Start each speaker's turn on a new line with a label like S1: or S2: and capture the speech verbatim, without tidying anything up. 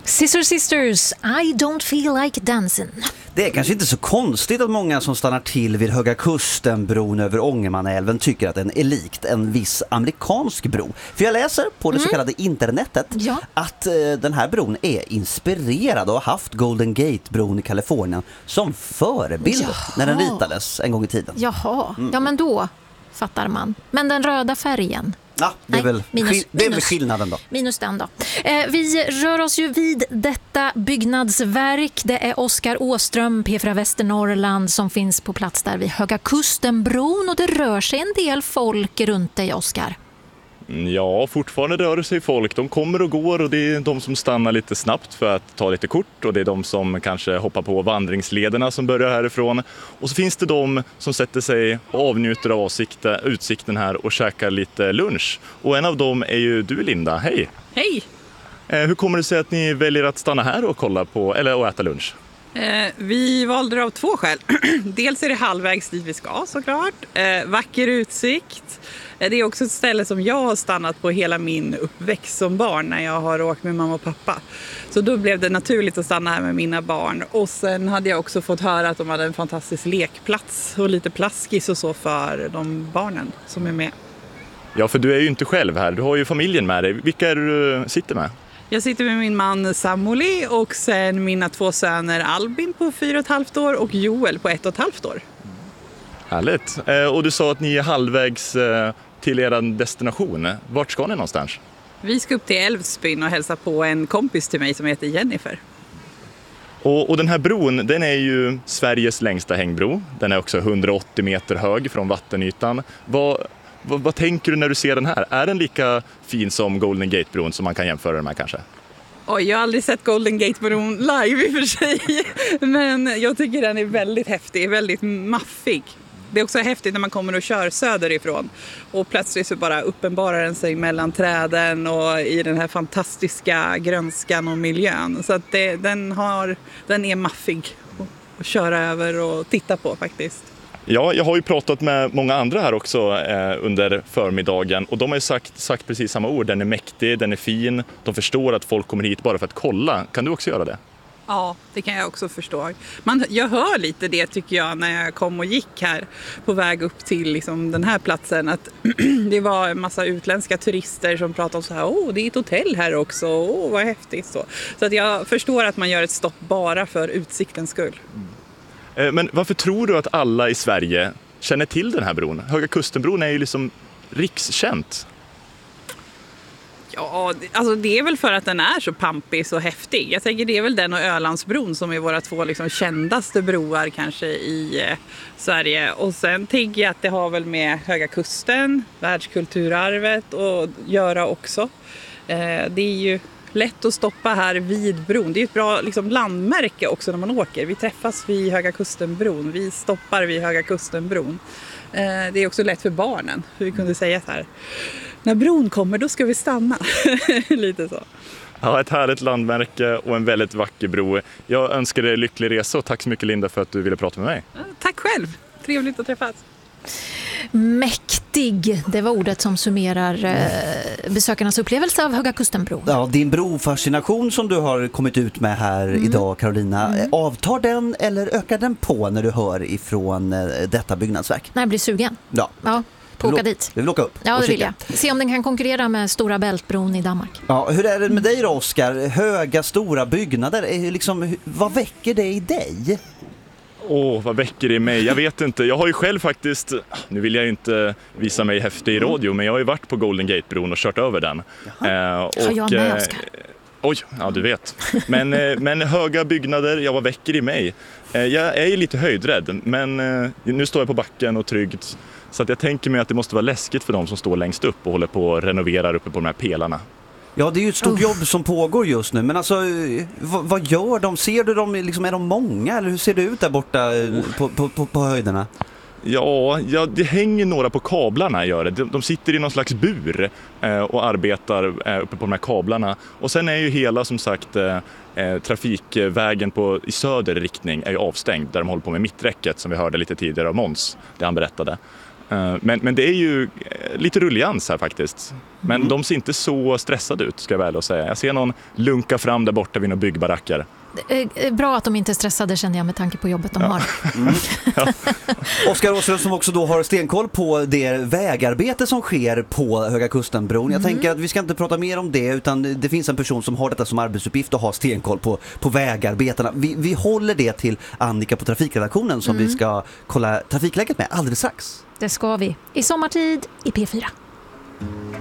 S1: Scissor Sisters, I don't feel like dancing.
S2: Det är kanske inte så konstigt att många som stannar till vid Höga Kusten-bron över Ångermanälven tycker att den är likt en viss amerikansk bro. För jag läser på det mm. så kallade internetet
S1: ja. att
S2: eh, den här bron är inspirerad och har haft Golden Gate-bron i Kalifornien som förebild Jaha. när den ritades en gång i tiden.
S1: Jaha, mm. ja men då fattar man. Men den röda färgen?
S2: Ja, det är, Nej, väl,
S1: minus,
S2: det är väl
S1: minus,
S2: skillnaden då.
S1: Minus den då. Eh, vi rör oss ju vid detta byggnadsverk. Det är Oskar Åström, P fyra Västernorrland, som finns på plats där vid Höga Kustenbron. Och det rör sig en del folk runt dig, Oskar.
S3: Ja, fortfarande rör det sig folk. De kommer och går och det är de som stannar lite snabbt för att ta lite kort. Och det är de som kanske hoppar på vandringslederna som börjar härifrån. Och så finns det de som sätter sig och avnjuter av avsikten, utsikten här och käkar lite lunch. Och en av dem är ju du, Linda. Hej!
S4: Hej!
S3: Eh, hur kommer det sig att ni väljer att stanna här och kolla på, eller och äta lunch?
S4: Eh, vi valde det av två skäl. Dels är det halvvägs dit vi ska såklart. Eh, vacker utsikt. Det är också ett ställe som jag har stannat på hela min uppväxt som barn när jag har åkt med mamma och pappa. Så då blev det naturligt att stanna här med mina barn. Och sen hade jag också fått höra att de hade en fantastisk lekplats och lite plaskis och så för de barnen som är med.
S3: Ja, för du är ju inte själv här. Du har ju familjen med dig. Vilka är du sitter med?
S4: Jag sitter med min man Samoli och sen mina två söner Albin på fyra och ett halvt år och Joel på ett och ett halvt år.
S3: Härligt. Och du sa att ni är halvvägs till er destination. Vart ska ni någonstans?
S4: Vi ska upp till Älvsbyn och hälsa på en kompis till mig som heter Jennifer.
S3: Och, och den här bron, den är ju Sveriges längsta hängbro. Den är också hundraåttio meter hög från vattenytan. Vad, vad, vad tänker du när du ser den här? Är den lika fin som Golden Gate-bron som man kan jämföra den med kanske?
S4: Oj, jag har aldrig sett Golden Gate-bron live i och för sig. Men jag tycker den är väldigt häftig, väldigt maffig. Det är också häftigt när man kommer och kör söderifrån och plötsligt så bara uppenbarar den sig mellan träden och i den här fantastiska grönskan och miljön. Så att det, den, har, den är maffig att köra över och titta på faktiskt.
S3: Ja, jag har ju pratat med många andra här också eh, under förmiddagen och de har ju sagt, sagt precis samma ord. Den är mäktig, den är fin, de förstår att folk kommer hit bara för att kolla. Kan du också göra det?
S4: Ja, det kan jag också förstå. Man, jag hör lite det tycker jag när jag kom och gick här på väg upp till liksom, den här platsen. Att det var en massa utländska turister som pratade om så här, åh det är ett hotell här också, åh vad häftigt. Så, så att jag förstår att man gör ett stopp bara för utsiktens skull.
S3: Mm. Men varför tror du att alla i Sverige känner till den här bron? Höga Kustenbron är ju liksom rikskänt.
S4: Ja, alltså det är väl för att den är så pampig, så häftig. Jag tänker det är väl den och Ölandsbron som är våra två liksom kändaste broar kanske i eh, Sverige. Och sen tänker jag att det har väl med Höga Kusten, världskulturarvet att göra också. Eh, det är ju lätt att stoppa här vid bron. Det är ett bra liksom, landmärke också när man åker. Vi träffas vid Höga Kustenbron, vi stoppar vid Höga Kustenbron. Eh, det är också lätt för barnen, hur vi kunde säga så här. När bron kommer, då ska vi stanna. Lite så.
S3: Ja, ett härligt landmärke och en väldigt vacker bro. Jag önskar dig lycklig resa och tack så mycket Linda för att du ville prata med mig.
S4: Ja, tack själv. Trevligt att träffas.
S1: Mäktig, det var ordet som summerar eh, besökarnas upplevelse av Höga Kustenbro.
S2: Ja, din brofascination som du har kommit ut med här mm. idag, Carolina, mm. avtar den eller ökar den på när du hör ifrån eh, detta byggnadsverk?
S1: När jag blir sugen.
S2: Ja.
S1: Ja. Åka
S2: vill,
S1: dit.
S2: Du vill åka upp?
S1: Ja, det vill jag. Se om den kan konkurrera med Stora Bältbron i Danmark.
S2: Ja, hur är det med dig då, Oskar? Höga, stora byggnader. Är liksom, vad väcker det i dig?
S3: Åh, oh, vad väcker det i mig? Jag vet inte. Jag har ju själv faktiskt, nu vill jag ju inte visa mig häftig i radio, men jag har ju varit på Golden Gate-bron och kört över den.
S1: Eh, och, har jag med, Oskar? Eh,
S3: oj, ja du vet. Men, eh, men höga byggnader, ja vad väcker i mig? Eh, jag är ju lite höjdrädd, men eh, nu står jag på backen och tryggt. Så att jag tänker mig att det måste vara läskigt för de som står längst upp och håller på att renovera uppe på de här pelarna.
S2: Ja, det är ju ett stort
S1: Uff.
S2: jobb som pågår just nu. Men alltså, vad, vad gör de? Ser du dem, liksom, är de många? Eller hur ser det ut där borta på, på, på, på höjderna?
S3: Ja, ja, det hänger några på kablarna gör det. De, de sitter i någon slags bur eh, och arbetar eh, uppe på de här kablarna. Och sen är ju hela som sagt eh, trafikvägen på, i söder riktning är ju avstängd där de håller på med mitträcket som vi hörde lite tidigare av Måns, det han berättade. Eh, men, men det är ju lite rullians här faktiskt. Men
S2: Mm.
S3: de ser inte så stressade ut, ska jag väl säga. Jag ser någon lunka fram där borta vid några byggbaracker.
S1: Eh, Bra att de inte är stressade, känner jag, med tanke på jobbet de har.
S2: Oskar Åström som också då har stenkoll på det vägarbete som sker på Höga Kustenbron. Jag tänker att vi ska inte prata mer om det, utan det finns en person som har detta som arbetsuppgift och har stenkoll på, på vägarbetena. Vi, vi håller det till Annika på trafikredaktionen som vi ska kolla trafikläget med alldeles strax.
S1: Det ska vi. I sommartid i P fyra.